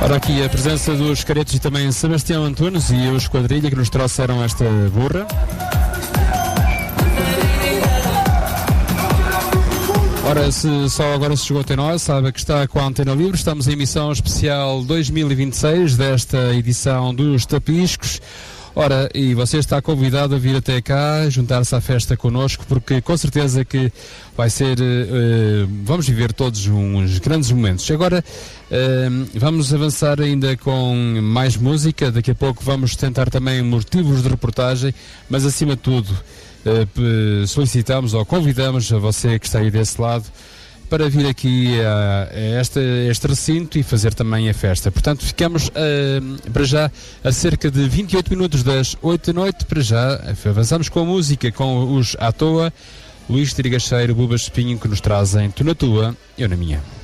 Ora, aqui a presença dos Caretos e também Sebastião Antunes e os Quadrilha que nos trouxeram esta burra. Ora, se só agora se chegou até nós, sabe que está com a Antena Livre. Estamos em emissão especial 2026 desta edição dos Tapiscos. Ora, e você está convidado a vir até cá, juntar-se à festa connosco, porque com certeza que vai ser, vamos viver todos uns grandes momentos. Agora, vamos avançar ainda com mais música, daqui a pouco vamos tentar também motivos de reportagem, mas acima de tudo, solicitamos ou convidamos a você que está aí desse lado, para vir aqui a este recinto e fazer também a festa. Portanto, ficamos para já a cerca de 28 minutos das 8 da noite. Para já avançamos com a música, com os À Toa, Luís Trigacheiro, Bubas Espinho, que nos trazem Tu na Tua, Eu na Minha.